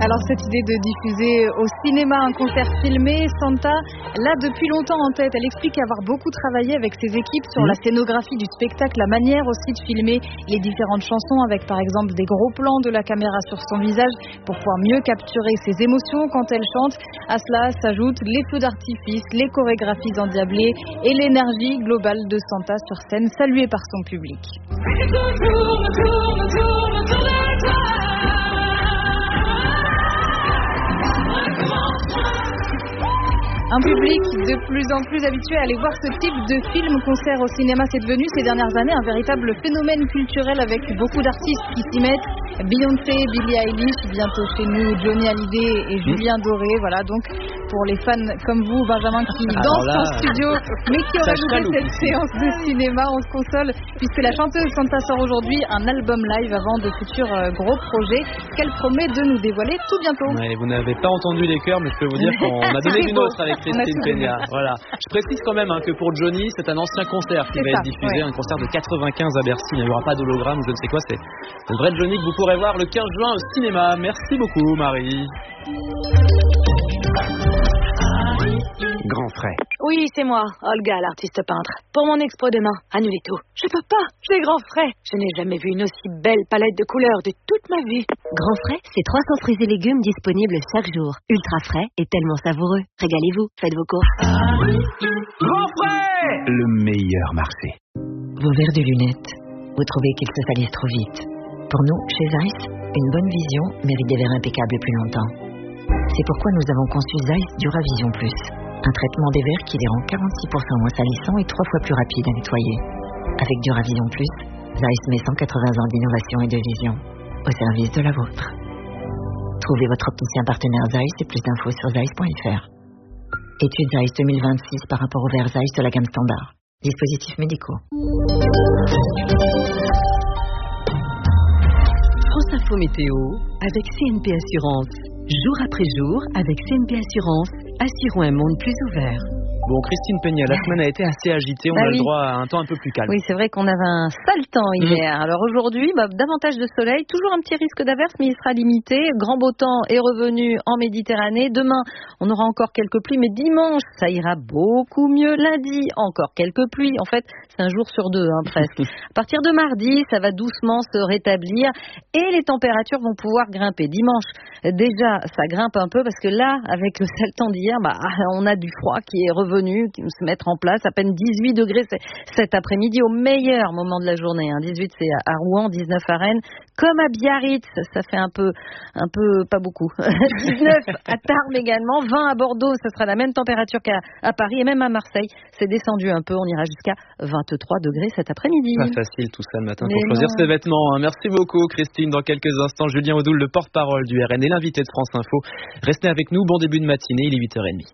Alors cette idée de diffuser au cinéma un concert filmé, Santa l'a depuis longtemps en tête. Elle explique avoir beaucoup travaillé avec ses équipes sur la scénographie du spectacle, la manière aussi de filmer les différentes chansons avec par exemple des gros plans de la caméra sur son visage pour pouvoir mieux capturer ses émotions quand elle chante. À cela s'ajoutent les feux d'artifice, les chorégraphies endiablées et l'énergie globale de Santa sur scène, saluée par son public. Un public de plus en plus habitué à aller voir ce type de film-concert au cinéma, c'est devenu ces dernières années un véritable phénomène culturel avec beaucoup d'artistes qui s'y mettent. Beyoncé, Billie Eilish, bientôt chez nous Johnny Hallyday et Julien Doré. Voilà donc pour les fans comme vous, Benjamin, qui dansent en studio, mais qui auraient loupé cette séance de cinéma, on se console puisque la chanteuse Santa sort aujourd'hui un album live avant de futurs gros projets qu'elle promet de nous dévoiler tout bientôt. Ouais, vous n'avez pas entendu les chœurs, mais je peux vous dire qu'on a donné une autre avec Christine Peña. Voilà. Je précise quand même que pour Johnny, c'est un ancien concert qui va être diffusé, un concert de 95 à Bercy. Il n'y aura pas d'hologramme, je ne sais quoi. C'est le vrai Johnny que vous pourrez voir le 15 juin au cinéma. Merci beaucoup, Marie. Grand frais. Oui, c'est moi, Olga, l'artiste peintre. Pour mon expo demain, annulez tout. Je peux pas, j'ai grand frais. Je n'ai jamais vu une aussi belle palette de couleurs de toute ma vie. Grand frais, c'est 300 fruits et légumes disponibles chaque jour. Ultra frais et tellement savoureux. Régalez-vous, faites vos courses. Grand frais, le meilleur marché. Vos verres de lunettes, vous trouvez qu'ils se salissent trop vite. Pour nous, chez Zeiss, une bonne vision mérite des verres impeccables plus longtemps. C'est pourquoi nous avons conçu Zeiss Duravision Plus. Un traitement des verres qui les rend 46% moins salissants et 3 fois plus rapides à nettoyer. Avec Duravision Plus, Zeiss met 180 ans d'innovation et de vision au service de la vôtre. Trouvez votre opticien partenaire Zeiss et plus d'infos sur zeiss.fr. Étude Zeiss 2026 par rapport aux verres Zeiss de la gamme standard. Dispositifs médicaux. France Info Météo avec CNP Assurance. Jour après jour, avec CNP Assurance, assurons un monde plus ouvert. Bon, Christine Peña, la semaine a été assez agitée, on a le droit à un temps un peu plus calme. Oui, c'est vrai qu'on avait un sale temps hier. Alors aujourd'hui, davantage de soleil, toujours un petit risque d'averse, mais il sera limité. Grand beau temps est revenu en Méditerranée. Demain, on aura encore quelques pluies, mais dimanche, ça ira beaucoup mieux. Lundi, encore quelques pluies. En fait, c'est un jour sur deux, presque. À partir de mardi, ça va doucement se rétablir et les températures vont pouvoir grimper. Dimanche, déjà, ça grimpe un peu parce que là, avec le sale temps d'hier, on a du froid qui est revenu, qui se mettre en place. À peine 18 degrés cet après-midi au meilleur moment de la journée. 18 c'est à Rouen, 19 à Rennes, comme à Biarritz, ça fait un peu pas beaucoup. 19 à Tarbes également, 20 à Bordeaux, ça sera la même température qu'à Paris et même à Marseille. C'est descendu un peu, on ira jusqu'à 23 degrés cet après-midi. Pas facile tout ça le matin pour choisir ses vêtements. Merci beaucoup Christine. Dans quelques instants, Julien Audoul, le porte-parole du RN et l'invité de France Info. Restez avec nous, bon début de matinée, il est 8h30.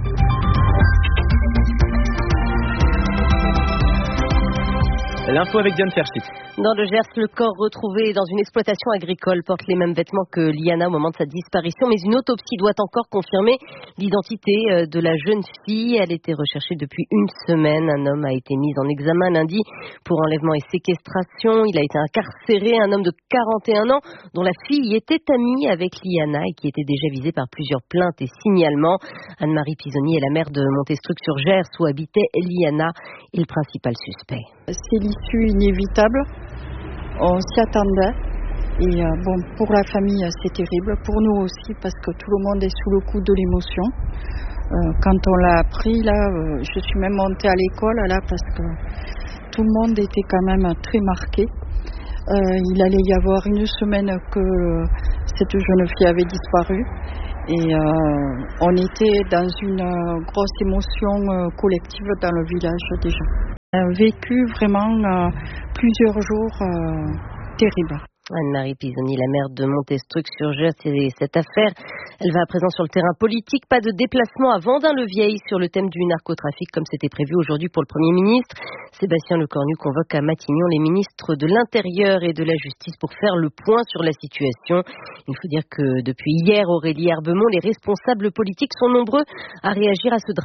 L'info avec Diane Ferchit. Dans le Gers, le corps retrouvé dans une exploitation agricole porte les mêmes vêtements que Liana au moment de sa disparition, mais une autopsie doit encore confirmer l'identité de la jeune fille. Elle était recherchée depuis une semaine. Un homme a été mis en examen lundi pour enlèvement et séquestration. Il a été incarcéré, un homme de 41 ans dont la fille était amie avec Liana et qui était déjà visé par plusieurs plaintes et signalements. Anne-Marie Pisoni est la mère de Montestruc-sur-Gers où habitait Liana et le principal suspect. C'est l'issue inévitable, on s'y attendait et pour la famille c'est terrible, pour nous aussi parce que tout le monde est sous le coup de l'émotion. Quand on l'a appris je suis même montée à l'école parce que tout le monde était quand même très marqué. Il allait y avoir une semaine que cette jeune fille avait disparu et on était dans une grosse émotion collective dans le village déjà. Vécu vraiment plusieurs jours terribles. Anne-Marie Pisoni, la maire de Montestruc-sur-Gers, et cette affaire, elle va à présent sur le terrain politique. Pas de déplacement à Vendin-le-Vieil sur le thème du narcotrafic comme c'était prévu aujourd'hui pour le Premier ministre. Sébastien Lecornu convoque à Matignon les ministres de l'Intérieur et de la Justice pour faire le point sur la situation. Il faut dire que depuis hier, Aurélie Herbemont, les responsables politiques sont nombreux à réagir à ce drame.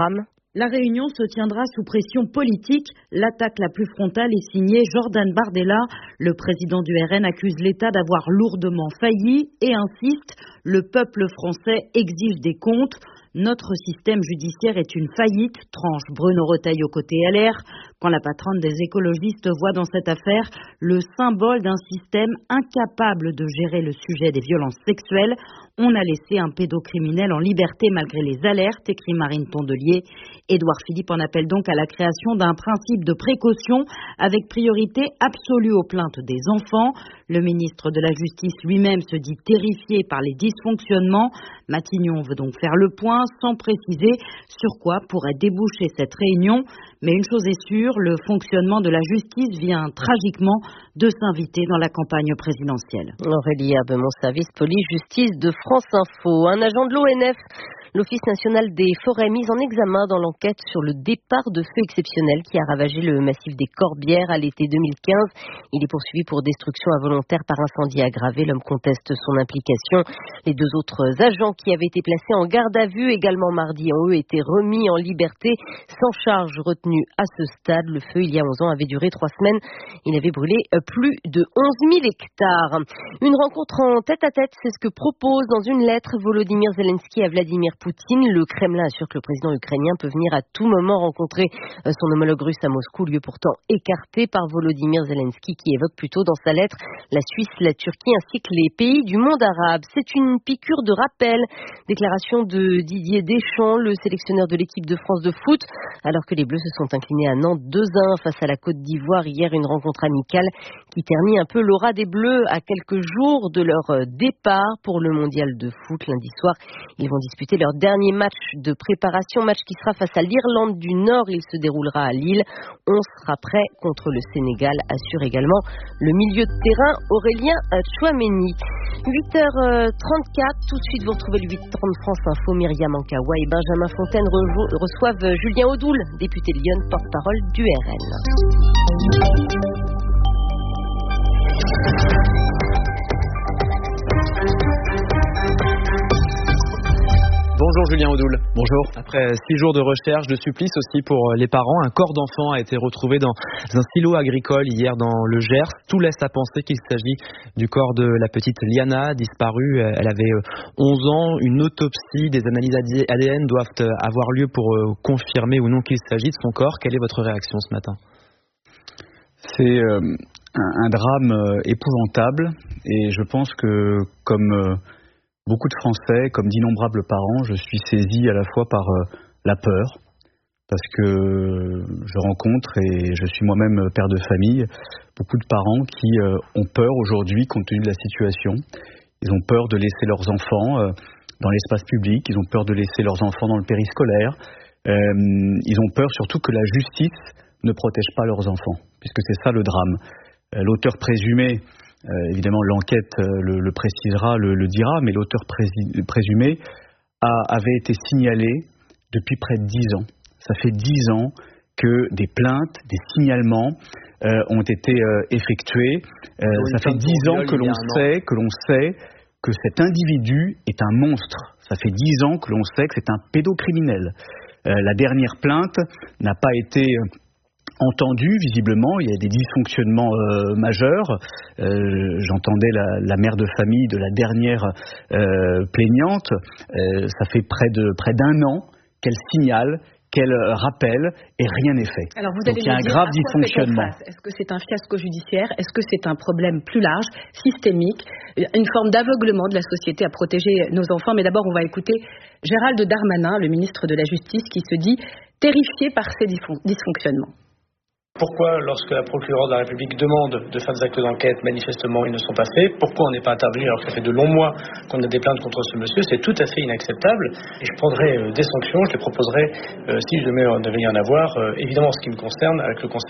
La réunion se tiendra sous pression politique. L'attaque la plus frontale est signée Jordan Bardella. Le président du RN accuse l'État d'avoir lourdement failli et insiste, le peuple français exige des comptes. Notre système judiciaire est une faillite, tranche Bruno Retailleau côté LR, quand la patronne des écologistes voit dans cette affaire le symbole d'un système incapable de gérer le sujet des violences sexuelles. On a laissé un pédocriminel en liberté malgré les alertes, écrit Marine Tondelier. Édouard Philippe en appelle donc à la création d'un principe de précaution avec priorité absolue aux plaintes des enfants. Le ministre de la Justice lui-même se dit terrifié par les dysfonctionnements. Matignon veut donc faire le point sans préciser sur quoi pourrait déboucher cette réunion. Mais une chose est sûre, le fonctionnement de la justice vient tragiquement de s'inviter dans la campagne présidentielle. Aurélie Herbemont, service police-justice de France Info. Un agent de l'ONF, l'Office national des forêts, mis en examen dans l'enquête sur le départ de feu exceptionnel qui a ravagé le massif des Corbières à l'été 2015. Il est poursuivi pour destruction involontaire par incendie aggravé. L'homme conteste son implication. Les deux autres agents qui avaient été placés en garde à vue également mardi ont eux été remis en liberté sans charge retenue à ce stade. Le feu, il y a 11 ans, avait duré 3 semaines. Il avait brûlé plus de 11 000 hectares. Une rencontre en tête-à-tête, c'est ce que propose dans une lettre Volodymyr Zelensky à Vladimir Poutine. Le Kremlin assure que le président ukrainien peut venir à tout moment rencontrer son homologue russe à Moscou, lieu pourtant écarté par Volodymyr Zelensky qui évoque plutôt dans sa lettre la Suisse, la Turquie ainsi que les pays du monde arabe. C'est une piqûre de rappel. Déclaration de Didier Deschamps, le sélectionneur de l'équipe de France de foot, alors que les Bleus se sont inclinés à Nantes 2-1 face à la Côte d'Ivoire hier, une rencontre amicale qui ternit un peu l'aura des Bleus à quelques jours de leur départ pour le mondial de foot. Lundi soir, ils vont disputer leur dernier match de préparation, match qui sera face à l'Irlande du Nord. Il se déroulera à Lille. On sera prêt contre le Sénégal, assure également le milieu de terrain Aurélien Tchouameni. 8h34, tout de suite vous retrouvez le 8h30 France Info. Myriam Ankawa et Benjamin Fontaine reçoivent Julien Audoul, député de Lyon, porte-parole du RN. Bonjour Julien Audoul. Bonjour. Après 6 jours de recherche, de supplice aussi pour les parents, un corps d'enfant a été retrouvé dans un silo agricole hier dans le Gers. Tout laisse à penser qu'il s'agit du corps de la petite Liana, disparue. Elle avait 11 ans. Une autopsie, des analyses ADN doivent avoir lieu pour confirmer ou non qu'il s'agit de son corps. Quelle est votre réaction ce matin ? C'est un drame épouvantable et je pense que comme beaucoup de Français, comme d'innombrables parents, je suis saisi à la fois par la peur, parce que je rencontre, et je suis moi-même père de famille, beaucoup de parents qui ont peur aujourd'hui compte tenu de la situation. Ils ont peur de laisser leurs enfants dans l'espace public, ils ont peur de laisser leurs enfants dans le périscolaire, ils ont peur surtout que la justice ne protège pas leurs enfants, puisque c'est ça le drame. L'auteur présumé, évidemment l'enquête le précisera, le dira, mais l'auteur présumé avait été signalé depuis près de 10 ans. Ça fait 10 ans que des plaintes, des signalements ont été effectués. Ça fait 10 ans que l'on sait que cet individu est un monstre. Ça fait 10 ans que l'on sait que c'est un pédocriminel. La dernière plainte n'a pas été entendu, visiblement, il y a des dysfonctionnements majeurs. J'entendais la mère de famille de la dernière plaignante. Ça fait près d'un an qu'elle signale, qu'elle rappelle, et rien n'est fait. Alors vous allez Donc il y a un grave dysfonctionnement. Est-ce que c'est un fiasco judiciaire ? Est-ce que c'est un problème plus large, systémique, une forme d'aveuglement de la société à protéger nos enfants ? Mais d'abord, on va écouter Gérald Darmanin, le ministre de la Justice, qui se dit terrifié par ces dysfonctionnements. Pourquoi, lorsque la procureure de la République demande de faire des actes d'enquête, manifestement, ils ne sont pas faits? Pourquoi on n'est pas intervenu alors que ça fait de longs mois qu'on a des plaintes contre ce monsieur? C'est tout à fait inacceptable. Et je prendrai des sanctions, je les proposerai si je devais y en avoir, évidemment en ce qui me concerne, avec le Conseil